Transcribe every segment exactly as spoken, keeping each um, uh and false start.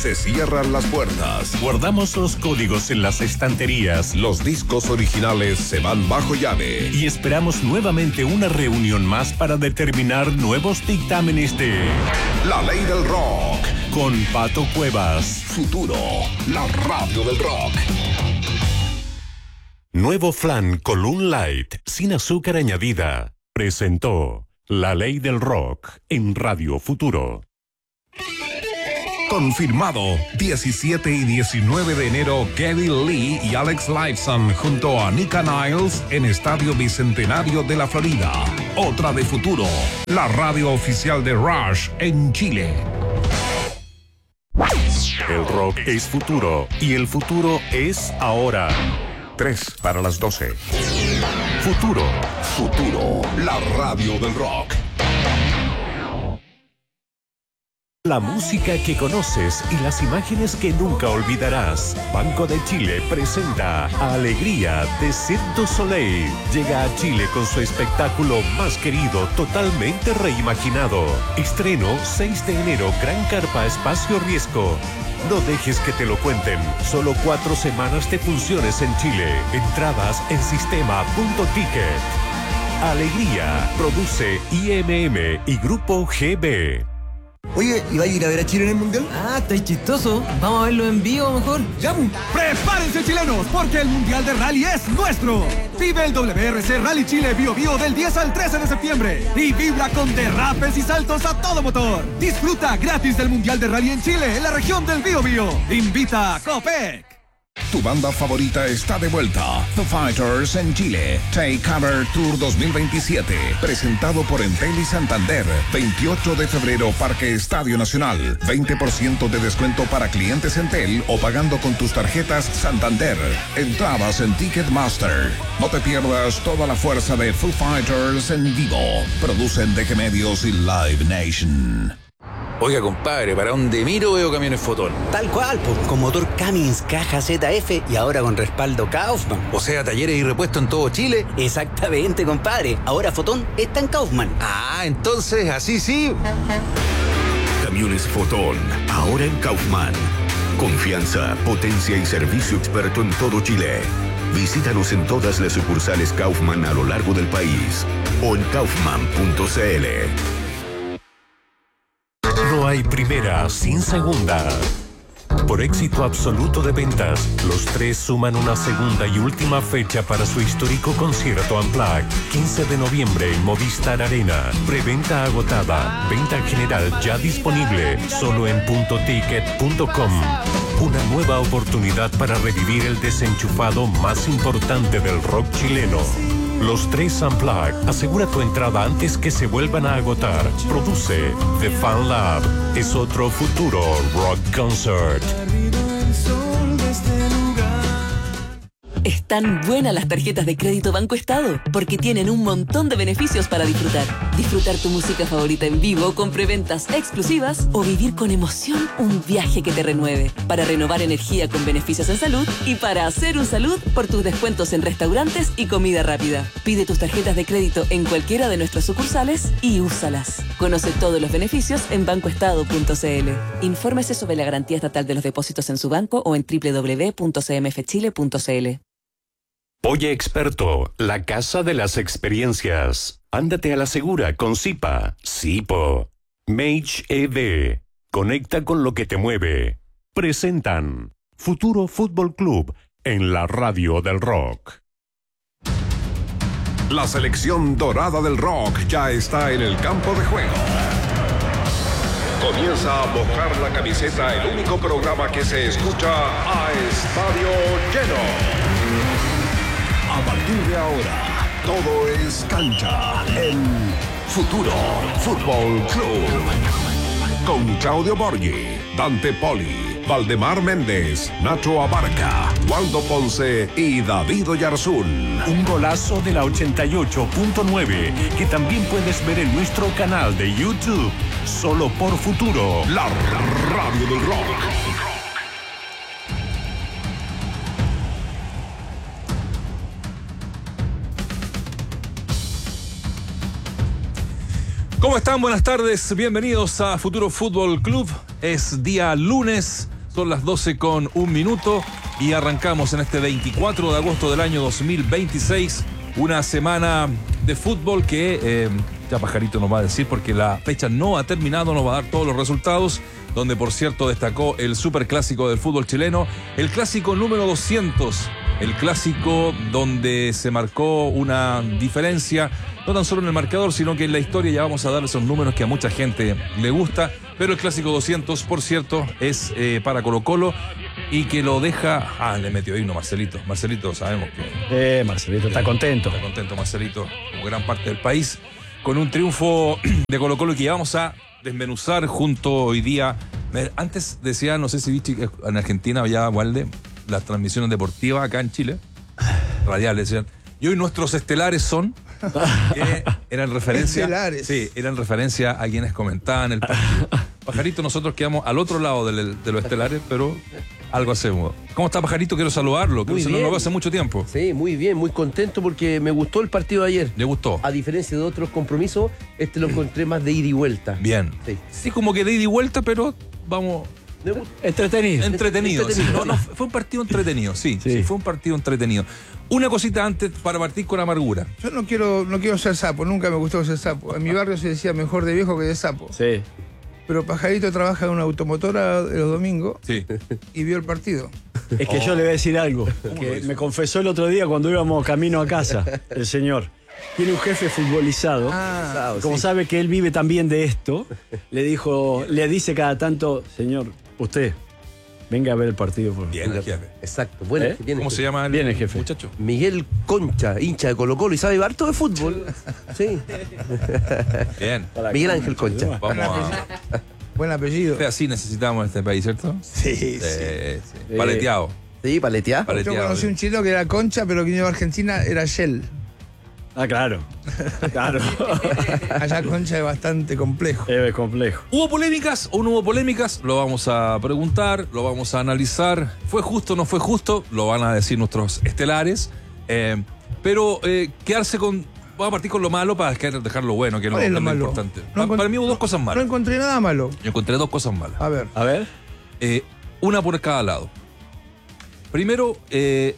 se cierran las puertas. Guardamos los códigos en las estanterías. Los discos originales se van bajo llave. Y esperamos nuevamente una reunión más para determinar nuevos dictámenes de La Ley del Rock. Con Pato Cuevas. Futuro, la radio del rock. Nuevo flan Column Light, sin azúcar añadida, presentó La Ley del Rock en Radio Futuro. Confirmado, diecisiete y diecinueve de enero, Geddy Lee y Alex Lifeson junto a Nika Niles en Estadio Bicentenario de la Florida. Otra de Futuro, la radio oficial de Rush en Chile. El rock es futuro y el futuro es ahora. Tres para las doce. Futuro. Futuro, la radio del rock. La música que conoces y las imágenes que nunca olvidarás. Banco de Chile presenta Alegría de Cirque du Soleil. Llega a Chile con su espectáculo más querido, totalmente reimaginado. Estreno seis de enero, Gran Carpa Espacio Riesgo. No dejes que te lo cuenten. Solo cuatro semanas de funciones en Chile. Entradas en sistema punto ticket. Alegría. Produce I M M y Grupo G B. Oye, ¿y va a ir a ver a Chile en el Mundial? Ah, está chistoso. Vamos a verlo en vivo mejor. ¡Ya! ¡Prepárense, chilenos! Porque el Mundial de Rally es nuestro. Vive el W R C Rally Chile Bio Bio del diez al trece de septiembre. Y vibra con derrapes y saltos a todo motor. Disfruta gratis del Mundial de Rally en Chile, en la región del Bio Bio. Invita a Copec. Tu banda favorita está de vuelta. Foo Fighters en Chile. Take Cover Tour dos mil veintisiete. Presentado por Entel y Santander. veintiocho de febrero, Parque Estadio Nacional. veinte por ciento de descuento para clientes Entel o pagando con tus tarjetas Santander. Entradas en Ticketmaster. No te pierdas toda la fuerza de Foo Fighters en vivo. Producen D G Medios y Live Nation. Oiga, compadre, para donde miro veo camiones Fotón. Tal cual, pues, con motor Cummins, caja Z F y ahora con respaldo Kaufman. O sea, talleres y repuestos en todo Chile. Exactamente, compadre. Ahora Fotón está en Kaufman. Ah, entonces, así sí. Camiones Fotón, ahora en Kaufman. Confianza, potencia y servicio experto en todo Chile. Visítanos en todas las sucursales Kaufman a lo largo del país o en kaufman punto c l. No hay primera sin segunda. Por éxito absoluto de ventas, los tres suman una segunda y última fecha para su histórico concierto Unplugged. quince de noviembre en Movistar Arena. Preventa agotada. Venta general ya disponible. Solo en punto ticket punto com. Una nueva oportunidad para revivir el desenchufado más importante del rock chileno. Los tres Unplugged. Asegura tu entrada antes que se vuelvan a agotar. Produce The Fan Lab. Es otro futuro rock concert. Están buenas las tarjetas de crédito Banco Estado, porque tienen un montón de beneficios para disfrutar. Disfrutar tu música favorita en vivo con preventas exclusivas o vivir con emoción un viaje que te renueve. Para renovar energía con beneficios en salud y para hacer un salud por tus descuentos en restaurantes y comida rápida. Pide tus tarjetas de crédito en cualquiera de nuestras sucursales y úsalas. Conoce todos los beneficios en banco estado punto c l. Infórmese sobre la garantía estatal de los depósitos en su banco o en doble u doble u doble u punto c m f chile punto c l. Oye Experto, la casa de las experiencias. Ándate a la segura con Zipa. Zipo. Mage E D. Conecta con lo que te mueve. Presentan Futuro Fútbol Club en la radio del rock. La selección dorada del rock ya está en el campo de juego. Comienza a mojar la camiseta, el único programa que se escucha a estadio lleno. A partir de ahora, todo es cancha en Futuro Fútbol Club. Con Claudio Borghi, Dante Poli, Valdemar Méndez, Nacho Abarca, Waldo Ponce y David Oyarzún. Un golazo de la ochenta y ocho punto nueve que también puedes ver en nuestro canal de YouTube. Solo por Futuro, la radio del rock. ¿Cómo están? Buenas tardes, bienvenidos a Futuro Fútbol Club. Es día lunes, Son las doce con un minuto y arrancamos en este veinticuatro de agosto del año dos mil veintiséis. Una semana de fútbol que eh, ya Pajarito nos va a decir porque la fecha no ha terminado, nos va a dar todos los resultados, donde por cierto destacó el superclásico del fútbol chileno, el clásico número doscientos, el clásico donde se marcó una diferencia, no tan solo en el marcador, sino que en la historia. Ya vamos a dar esos números que a mucha gente le gusta, pero el clásico doscientos, por cierto, es eh, para Colo-Colo y que lo deja... Ah, le metió himno Marcelito. Marcelito, sabemos que... Eh, Marcelito está contento. Está contento Marcelito, como gran parte del país, con un triunfo de Colo-Colo que ya vamos a desmenuzar junto hoy día. Antes decía, no sé si viste que en Argentina había, Walde, las transmisiones deportivas acá en Chile, radiales, decían. Y hoy nuestros estelares son... que eran referencia... Estelares. Sí, eran referencia a quienes comentaban el partido. Pajarito, nosotros quedamos al otro lado de, de los estelares, pero algo hacemos. ¿Cómo está, Pajarito? Quiero saludarlo, que no lo veo hace mucho tiempo. Sí, muy bien, muy contento porque me gustó el partido de ayer. ¿Le gustó? A diferencia de otros compromisos, este lo encontré más de ida y vuelta. Bien. Sí, sí, como que de ida y vuelta, pero vamos... Entretenido. Entretenido. Entretenido, sí. sí. No, no, fue un partido entretenido, sí, sí. Sí, fue un partido entretenido. Una cosita antes para partir con amargura. Yo no quiero, no quiero ser sapo, nunca me gustó ser sapo. En mi barrio se decía mejor de viejo que de sapo. Sí. Pero Pajarito trabaja en una automotora de los domingos sí. y vio el partido. Es que oh. yo le voy a decir algo, que me confesó el otro día cuando íbamos camino a casa, el señor. Tiene un jefe futbolizado, ah, como sí. sabe que él vive también de esto, le dijo, le dice cada tanto, señor, usted, venga a ver el partido. Por bien, el jefe. Exacto. Bueno, ¿Eh? bien ¿Cómo el se llama el, bien el jefe? Muchacho? Miguel Concha, hincha de Colo-Colo y sabe harto de fútbol. Sí. Bien. Miguel Ángel Concha. Vamos a... Buen apellido. Así necesitamos en este país, ¿cierto? Sí, sí. sí. sí. Paleteado. Sí, paleteado. Paleteado. Yo conocí un chilo que era Concha, pero que vino a Argentina era Shell. Ah, claro. Claro. Allá Concha es bastante complejo. Es complejo. ¿Hubo polémicas o no hubo polémicas? Lo vamos a preguntar, lo vamos a analizar. ¿Fue justo o no fue justo? Lo van a decir nuestros estelares. Eh, pero eh, quedarse con... Vamos a partir con lo malo para dejar lo bueno, que es lo, es lo, lo malo? importante. No para, para mí hubo dos cosas malas. No encontré nada malo. Yo encontré dos cosas malas. A ver. A ver. Eh, una por cada lado. Primero, eh,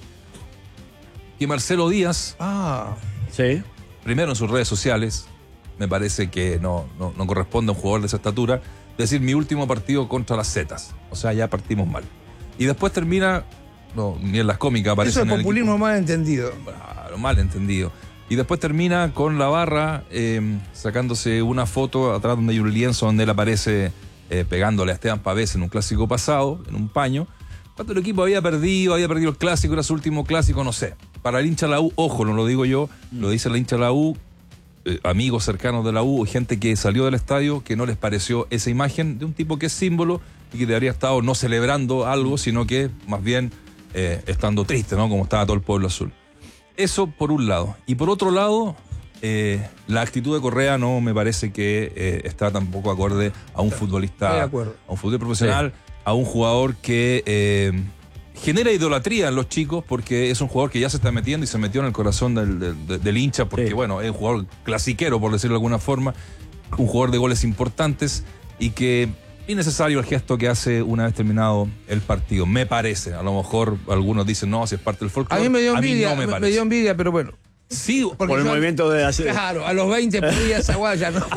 que Marcelo Díaz... Ah... Sí. Primero en sus redes sociales, me parece que no, no, no corresponde a un jugador de esa estatura decir mi último partido contra las Zetas. O sea, ya partimos mal. Y después termina, no, ni en las cómicas aparece. Eso es populismo mal entendido. Claro, mal entendido. Y después termina con la barra eh, sacándose una foto atrás donde hay un lienzo donde él aparece eh, pegándole a Esteban Pavés en un clásico pasado, en un paño. Cuando el equipo había perdido, había perdido el clásico, era su último clásico, no sé. Para el hincha de la U, ojo, no lo digo yo, lo dice el hincha de la U, eh, amigos cercanos de la U, gente que salió del estadio, que no les pareció esa imagen de un tipo que es símbolo y que debería estado no celebrando algo, sino que más bien eh, estando triste, ¿no? Como estaba todo el pueblo azul. Eso por un lado. Y por otro lado, eh, la actitud de Correa no me parece que eh, está tampoco acorde a un futbolista, de acuerdo. a un futbolista profesional, sí. A un jugador que eh, genera idolatría en los chicos porque es un jugador que ya se está metiendo y se metió en el corazón del, del, del hincha porque, sí. Bueno, es un jugador clasiquero, por decirlo de alguna forma, un jugador de goles importantes y que innecesario el gesto que hace una vez terminado el partido, me parece. A lo mejor algunos dicen, no, si es parte del folclore. A mí me dio envidia, a mí no me, me, me dio envidia, pero bueno. Sí, por el yo, movimiento de hacer. Claro, a los veinte pedía esa guaya, ¿no?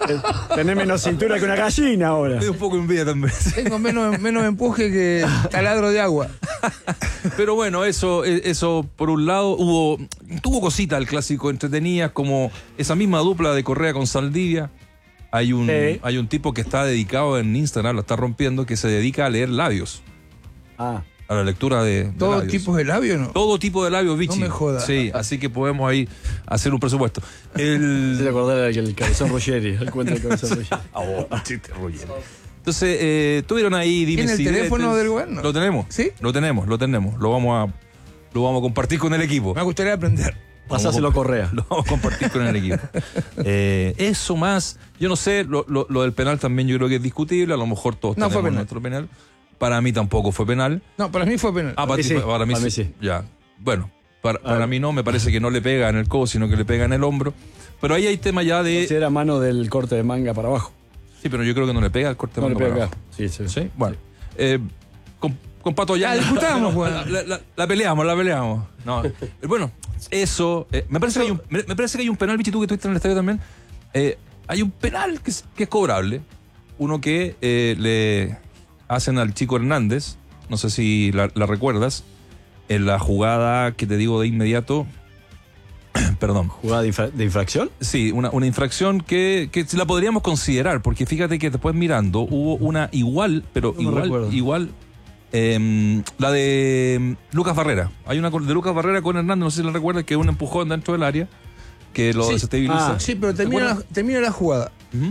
Tenés menos cintura que una gallina ahora. Me dio un poco de envidia también. Tengo menos, menos empuje que taladro de agua. Pero bueno, eso, eso por un lado, hubo tuvo cositas el clásico entretenidas, como esa misma dupla de Correa con Saldivia. Hay un, sí. hay un tipo que está dedicado en Instagram, lo está rompiendo, que se dedica a leer labios. Ah. A la lectura de, de ¿Todo labios. tipo de labios, no? Todo tipo de labios, Vichy. No me jodas. Sí, así que podemos ahí hacer un presupuesto. El... Se le acordaba el cabezón Ruggeri, el cuento del cabezón Ruggeri. Ah, oh, chiste Ruggeri. Entonces, eh, tuvieron ahí... ¿Tiene el teléfono del gobierno? Lo tenemos. ¿Sí? Lo tenemos, lo tenemos. Lo vamos a, lo vamos a compartir con el equipo. Me gustaría aprender. Pasáselo a Correa. Lo vamos a compartir con el equipo. Eh, eso más, yo no sé, lo, lo, lo del penal también yo creo que es discutible. A lo mejor todos no tenemos fue penal. nuestro penal. Para mí tampoco fue penal. No, para mí fue penal. Ah, para, sí, ti, para, mí, para sí. mí sí. Ya. Bueno, para, para mí no, me parece que no le pega en el codo, sino que le pega en el hombro. Pero ahí hay tema ya de... Si era mano del corte de manga para abajo. Sí, pero yo creo que no le pega el corte de no manga le pega para acá. abajo. Sí, sí. ¿Sí? Bueno. Sí. Eh, con, con Pato ya. La disputamos, la, bueno. la, la, la peleamos, la peleamos. No, eh, bueno, eso. Eh, me, parece que hay un, me, me parece que hay un penal, Vichy, tú que estuviste en el estadio también. Eh, hay un penal que es, que es cobrable. Uno que eh, le hacen al Chico Hernández. No sé si la, la recuerdas. En la jugada que te digo de inmediato. Perdón. ¿Jugada de, infra de infracción? Sí, una, una infracción que, que la podríamos considerar, porque fíjate que después mirando hubo una igual, pero no igual, igual, eh, la de Lucas Barrera. Hay una de Lucas Barrera con Hernández, no sé si la recuerdas, que es un empujón dentro del área, que lo Sí. desestabiliza. Ah, sí, pero termina la, termina la jugada.